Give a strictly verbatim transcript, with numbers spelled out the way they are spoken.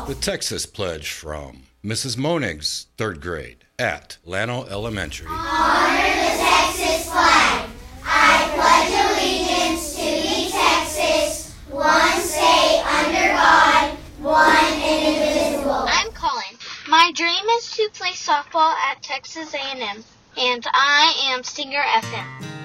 The Texas Pledge from Missus Monig's third grade at Llano Elementary. Honor the Texas flag. I pledge allegiance to the Texas, one state under God, one indivisible. I'm Colin. My dream is to play softball at Texas A and M, and I am Stinger F M.